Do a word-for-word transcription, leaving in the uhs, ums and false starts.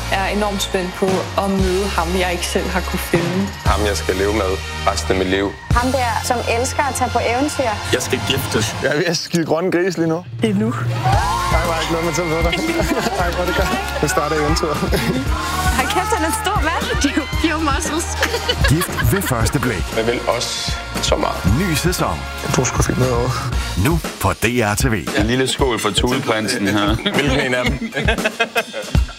er enormt spændt på at møde ham, jeg ikke selv har kunne finde. Ham, jeg skal leve med resten af mit liv. Ham der, som elsker at tage på eventyr. Jeg skal giftes. Jeg er ved at skide grønne gris lige nu. Det er nu. Nej, hvor er ikke noget med til at dig. Nej, hvor er det godt. Det starter eventyret. Hold kæft, han er en stor mand. De er jo muscles. Gift ved første blik. Jeg vil også så meget. Ny sæson. Du skulle finde noget over. Nu på D R T V. En lille skål for Thuleprinsen her. Hvilken en af dem?